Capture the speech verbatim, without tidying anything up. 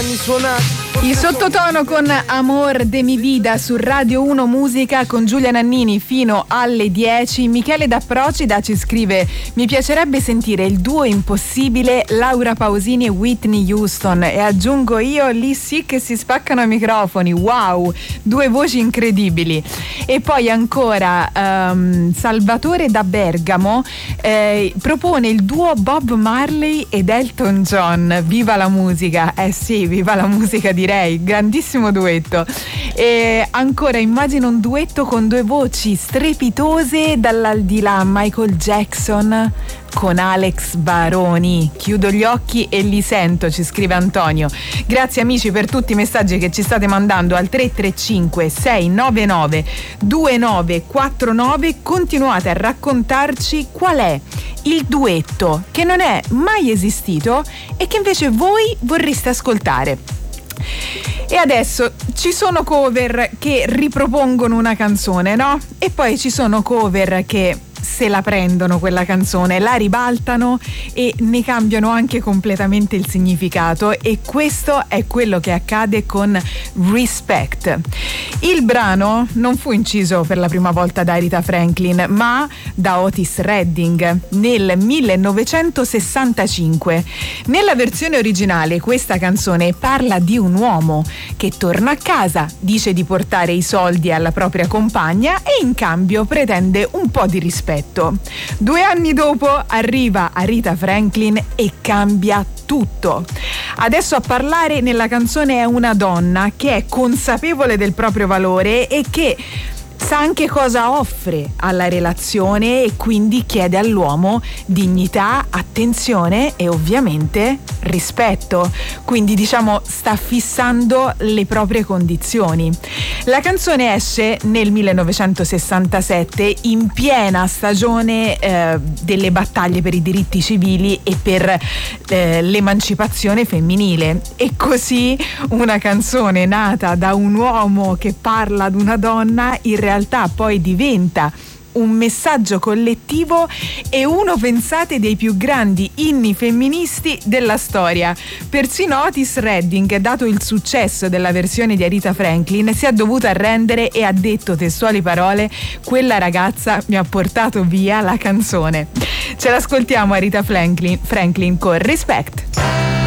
anni suonati. Il sottotono con Amor de mi vida su Radio uno Musica con Giulia Nannini fino alle dieci. Michele da Procida ci scrive: mi piacerebbe sentire il duo impossibile Laura Pausini e Whitney Houston, e aggiungo io, lì sì che si spaccano i microfoni. Wow, due voci incredibili. E poi ancora um, Salvatore da Bergamo eh, propone il duo Bob Marley ed Elton John. Viva la musica. Eh sì, viva la musica, direi, grandissimo duetto. E ancora immagino un duetto con due voci strepitose dall'aldilà, Michael Jackson con Alex Baroni. Chiudo gli occhi e li sento, ci scrive Antonio. Grazie amici per tutti i messaggi che ci state mandando al tre tre cinque sei nove nove due nove quattro nove. Continuate a raccontarci qual è il duetto che non è mai esistito e che invece voi vorreste ascoltare. E adesso ci sono cover che ripropongono una canzone, no? E poi ci sono cover che se la prendono quella canzone, la ribaltano e ne cambiano anche completamente il significato, e questo è quello che accade con Respect. Il brano non fu inciso per la prima volta da Aretha Franklin, ma da Otis Redding nel millenovecentosessantacinque. Nella versione originale questa canzone parla di un uomo che torna a casa, dice di portare i soldi alla propria compagna e in cambio pretende un po' di rispetto. Due anni dopo arriva Aretha Franklin e cambia tutto. Adesso a parlare nella canzone è una donna che è consapevole del proprio valore e che sa anche cosa offre alla relazione, e quindi chiede all'uomo dignità, attenzione e ovviamente rispetto. Quindi diciamo sta fissando le proprie condizioni. La canzone esce nel millenovecentosessantasette in piena stagione eh, delle battaglie per i diritti civili e per eh, l'emancipazione femminile, e così una canzone nata da un uomo che parla ad una donna in realtà poi diventa un messaggio collettivo e uno, pensate, dei più grandi inni femministi della storia. Persino Otis Redding, dato il successo della versione di Aretha Franklin, si è dovuto arrendere e ha detto testuali parole: quella ragazza mi ha portato via la canzone. Ce l'ascoltiamo Aretha Franklin, Franklin con Respect.